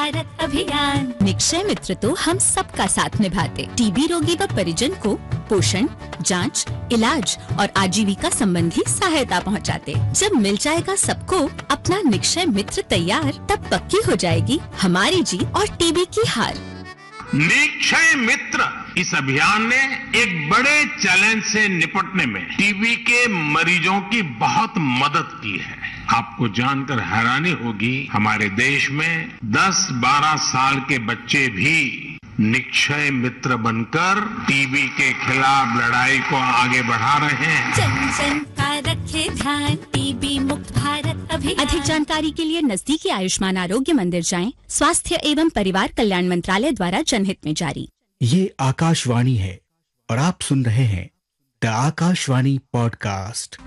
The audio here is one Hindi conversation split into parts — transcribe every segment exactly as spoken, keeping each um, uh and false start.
भारत अभियान। निक्षय मित्र तो हम सबका साथ निभाते, टीबी रोगी व परिजन को पोषण, जांच, इलाज और आजीविका संबंधी सहायता पहुंचाते। जब मिल जाएगा सबको अपना निक्षय मित्र तैयार, तब पक्की हो जाएगी हमारी जीत और टीबी की हार। निक्षय मित्र इस अभियान ने एक बड़े चैलेंज से निपटने में टीबी के मरीजों की बहुत मदद की है। आपको जानकर हैरानी होगी, हमारे देश में दस बारह साल के बच्चे भी निक्षय मित्र बनकर टीबी के खिलाफ लड़ाई को आगे बढ़ा रहे हैं। जन जन का रखे ध्यान, टीबी मुक्त भारत अभियान। अधिक जानकारी के लिए नजदीकी आयुष्मान आरोग्य मंदिर जाएं। स्वास्थ्य एवं परिवार कल्याण मंत्रालय द्वारा जनहित में जारी। ये आकाशवाणी है और आप सुन रहे हैं the Akashvani podcast.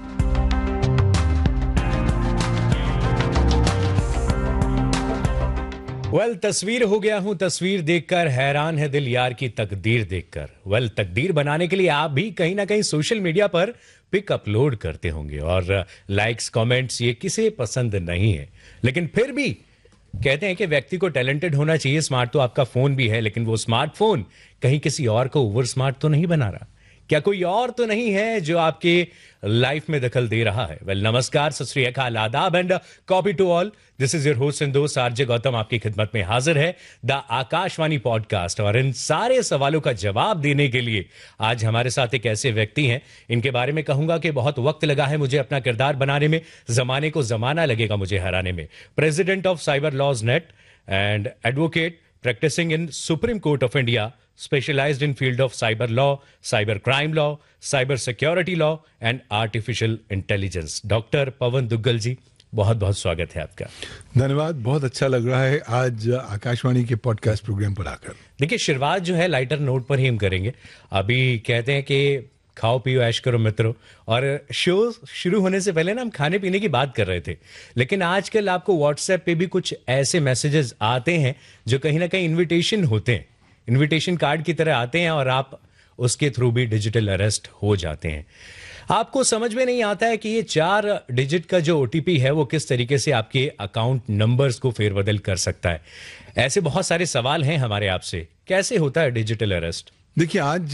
Well well, तस्वीर हो गया हूं, तस्वीर देखकर हैरान है दिल यार की तकदीर देखकर। वेल well, तकदीर बनाने के लिए आप भी कहीं ना कहीं सोशल मीडिया पर पिक अपलोड करते होंगे और लाइक्स कमेंट्स ये किसे पसंद नहीं है, लेकिन फिर भी कहते हैं कि व्यक्ति को टैलेंटेड होना चाहिए। स्मार्ट तो आपका फोन भी है, लेकिन वो स्मार्टफोन कहीं किसी और को ओवर स्मार्ट तो नहीं बना रहा। क्या कोई और तो नहीं है जो आपके लाइफ में दखल दे रहा है? वेल well, नमस्कार, सत श्री अकाल, आदाब and copy to all. This is your host and दोस्त आरजे गौतम आपकी खिदमत में हाजिर है द आकाशवाणी पॉडकास्ट। और इन सारे सवालों का जवाब देने के लिए आज हमारे साथ एक ऐसे व्यक्ति हैं, इनके बारे में कहूंगा कि बहुत वक्त लगा है मुझे अपना किरदार बनाने में, जमाने को जमाना लगेगा मुझे हराने में। President of cyber laws net and advocate practicing in Supreme Court of India, specialized in field of cyber law, cyber crime law, cyber security law and artificial intelligence. Doctor पवन दुग्गल जी, बहुत बहुत स्वागत है आपका। धन्यवाद, बहुत अच्छा लग रहा है आज आकाशवाणी के पॉडकास्ट प्रोग्राम पर आकर। देखिए, शुरुआत जो है लाइटर नोट पर ही हम करेंगे। अभी कहते हैं कि खाओ पियो ऐश करो मित्रों, और शो शुरू होने से पहले ना हम खाने पीने की बात कर रहे थे, लेकिन आजकल आपको व्हाट्सएप पे भी कुछ ऐसे मैसेजेस आते हैं जो कहीं ना कहीं इनविटेशन होते हैं, इनविटेशन कार्ड की तरह आते हैं और आप उसके थ्रू भी डिजिटल अरेस्ट हो जाते हैं। आपको समझ में नहीं आता है कि ये चार डिजिट का जो ओटीपी है वो किस तरीके से आपके अकाउंट नंबर्स को फेरबदल कर सकता है। ऐसे बहुत सारे सवाल हैं हमारे आपसे, कैसे होता है डिजिटल अरेस्ट? देखिए, आज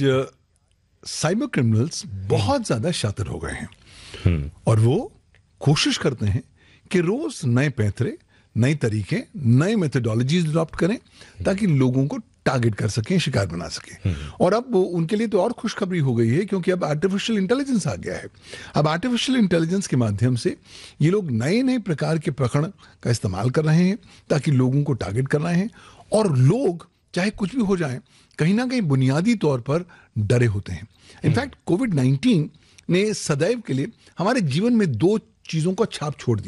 साइबर क्रिमिनल्स बहुत ज्यादा शातिर हो गए हैं और वो कोशिश करते हैं कि रोज नए पैंतरे, नए तरीके, नए मेथोडोलॉजीज अडॉप्ट करें ताकि लोगों को टारगेट कर सकें, शिकार बना सकें। और अब उनके लिए तो और खुशखबरी हो गई है, क्योंकि अब आर्टिफिशियल इंटेलिजेंस आ गया है। अब आर्टिफिशियल इंटेलिजेंस के माध्यम से ये लोग नए नए प्रकार के प्रकरण का इस्तेमाल कर रहे हैं ताकि लोगों को टारगेट कर रहे हैं। और लोग चाहे कुछ भी हो जाए, कहीं ना कहीं बुनियादी तौर पर डरे होते हैं। इनफैक्ट कोविड नाइन्टीन ने सदैव के लिए हमारे जीवन में दो चीजों को छाप छोड़ दी।